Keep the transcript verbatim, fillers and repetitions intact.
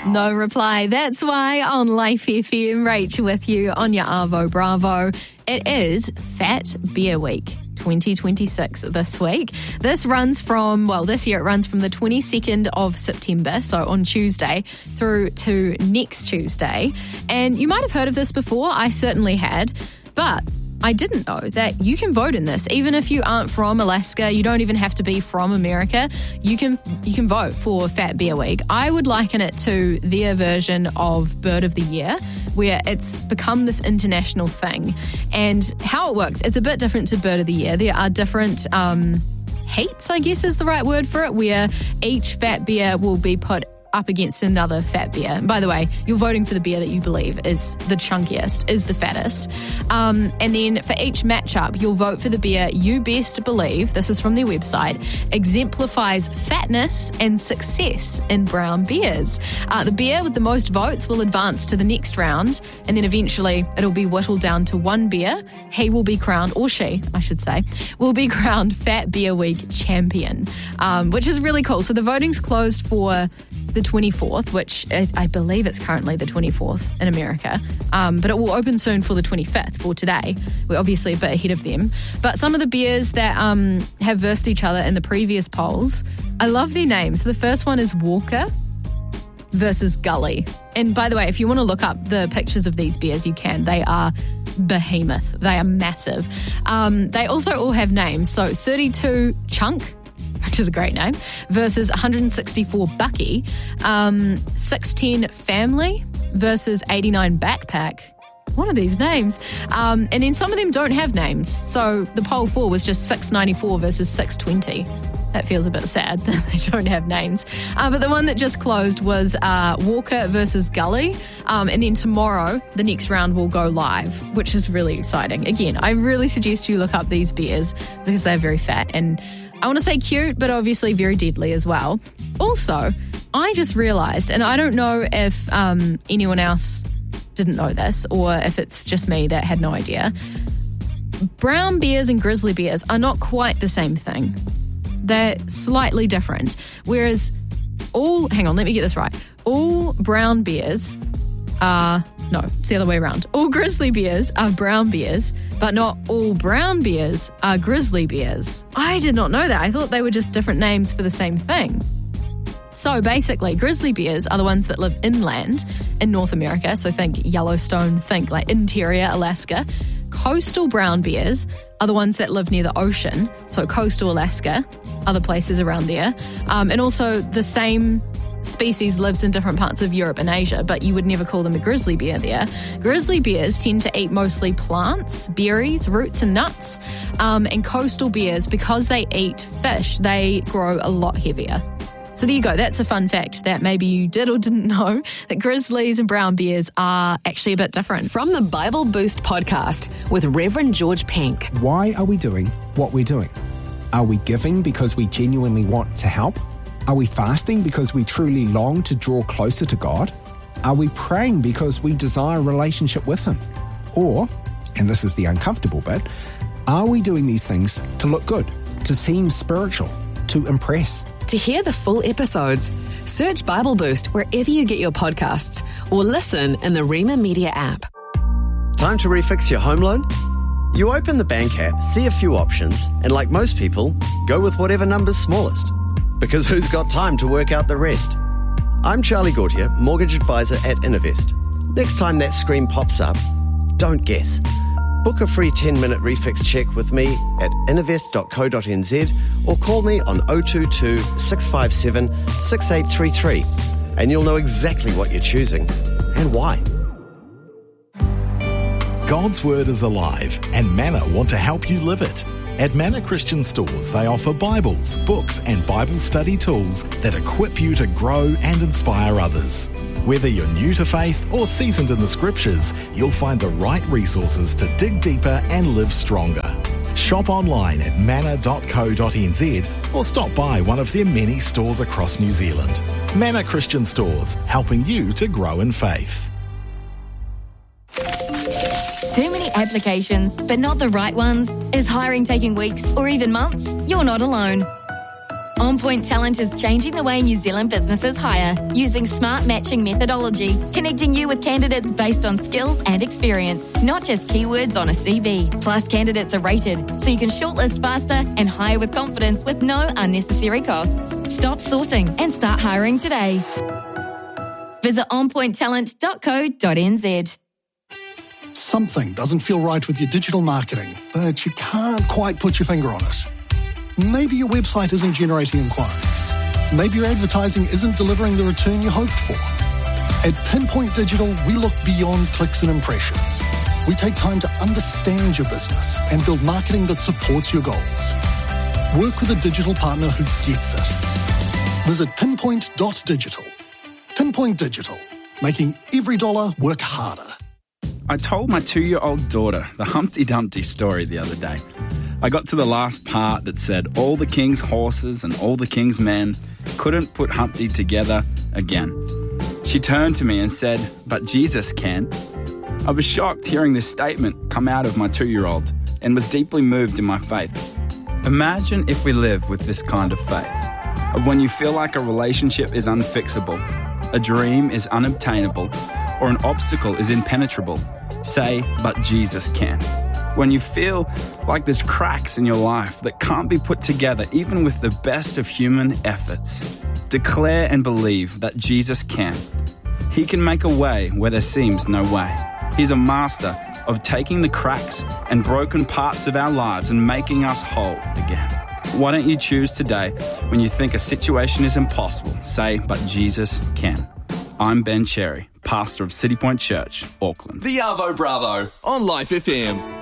No reply. That's why on Life F M, Rach with you on your Arvo Bravo. It is Fat Bear Week twenty twenty-six this week. This runs from, well, this year it runs from the twenty-second of September, so on Tuesday, through to next Tuesday. And you might have heard of this before. I certainly had. But I didn't know that you can vote in this. Even if you aren't from Alaska, you don't even have to be from America, you can you can vote for Fat Bear Week. I would liken it to their version of Bird of the Year, where it's become this international thing. And how it works, it's a bit different to Bird of the Year. There are different um, heats, I guess is the right word for it, where each fat bear will be put up against another fat bear. And by the way, you're voting for the bear that you believe is the chunkiest, is the fattest. Um, and then for each matchup, you'll vote for the bear you best believe, this is from their website, exemplifies fatness and success in brown bears. Uh, the bear with the most votes will advance to the next round, and then eventually it'll be whittled down to one bear. He will be crowned, or she, I should say, will be crowned Fat Bear Week champion, um, which is really cool. So the voting's closed for the twenty-fourth, which I believe it's currently the twenty-fourth in America, um, but it will open soon for the twenty-fifth, for today. We're obviously a bit ahead of them. But some of the bears that um, have versed each other in the previous polls, I love their names. The first one is Walker versus Gully. And by the way, if you want to look up the pictures of these bears, you can. They are behemoth. They are massive. Um, they also all have names. So thirty-two Chunk, which is a great name, versus one hundred sixty-four Bucky, um, six ten Family versus eighty-nine Backpack. What are these names? Um, and then some of them don't have names. So the poll four was just six ninety-four versus six twenty. That feels a bit sad that they don't have names. Uh, but the one that just closed was uh, Walker versus Gully. Um, and then tomorrow, the next round will go live, which is really exciting. Again, I really suggest you look up these bears because they're very fat and I want to say cute, but obviously very deadly as well. Also, I just realised, and I don't know if um, anyone else didn't know this or if it's just me that had no idea, brown bears and grizzly bears are not quite the same thing. They're slightly different. Whereas all, hang on, let me get this right. All brown bears are, no, it's the other way around. All grizzly bears are brown bears, but not all brown bears are grizzly bears. I did not know that. I thought they were just different names for the same thing. So basically, grizzly bears are the ones that live inland in North America. So think Yellowstone, think like interior Alaska. Coastal brown bears are the ones that live near the ocean. So coastal Alaska, other places around there. Um, and also the same species lives in different parts of Europe and Asia, but you would never call them a grizzly bear there. Grizzly bears tend to eat mostly plants, berries, roots and nuts. Um, and coastal bears, because they eat fish, they grow a lot heavier. So there you go. That's a fun fact that maybe you did or didn't know, that grizzlies and brown bears are actually a bit different. From the Bible Boost podcast with Reverend George Penk. Why are we doing what we're doing? Are we giving because we genuinely want to help? Are we fasting because we truly long to draw closer to God? Are we praying because we desire a relationship with Him? Or, and this is the uncomfortable bit, are we doing these things to look good, to seem spiritual, to impress? To hear the full episodes, search Bible Boost wherever you get your podcasts or listen in the Rema Media app. Time to refix your home loan? You open the bank app, see a few options, and like most people, go with whatever number's smallest. Because who's got time to work out the rest? I'm Charlie Gautier, mortgage advisor at Innovest. Next time that screen pops up, don't guess. Book a free ten-minute refix check with me at innovest dot co dot n z or call me on oh two two, six five seven, six eight three three and you'll know exactly what you're choosing and why. God's Word is alive and Manna want to help you live it. At Manna Christian Stores, they offer Bibles, books and Bible study tools that equip you to grow and inspire others. Whether you're new to faith or seasoned in the Scriptures, you'll find the right resources to dig deeper and live stronger. Shop online at manna dot co dot n z or stop by one of their many stores across New Zealand. Manna Christian Stores, helping you to grow in faith. Too many applications, but not the right ones? Is hiring taking weeks or even months? You're not alone. On Point Talent is changing the way New Zealand businesses hire using smart matching methodology, connecting you with candidates based on skills and experience, not just keywords on a C V. Plus, candidates are rated, so you can shortlist faster and hire with confidence with no unnecessary costs. Stop sorting and start hiring today. Visit on point talent dot co dot n z. Something doesn't feel right with your digital marketing, but you can't quite put your finger on it. Maybe your website isn't generating inquiries. Maybe your advertising isn't delivering the return you hoped for. At Pinpoint Digital, we look beyond clicks and impressions. We take time to understand your business and build marketing that supports your goals. Work with a digital partner who gets it. Visit pinpoint dot digital. Pinpoint Digital, making every dollar work harder. I told my two-year-old daughter the Humpty Dumpty story the other day. I got to the last part that said all the king's horses and all the king's men couldn't put Humpty together again. She turned to me and said, "But Jesus can." I was shocked hearing this statement come out of my two-year-old and was deeply moved in my faith. Imagine if we live with this kind of faith, of when you feel like a relationship is unfixable, a dream is unobtainable, or an obstacle is impenetrable. Say, "But Jesus can." When you feel like there's cracks in your life that can't be put together even with the best of human efforts, declare and believe that Jesus can. He can make a way where there seems no way. He's a master of taking the cracks and broken parts of our lives and making us whole again. Why don't you choose today, when you think a situation is impossible, say, "But Jesus can." I'm Ben Cherry, pastor of City Point Church, Auckland. The Arvo Bravo on Life F M.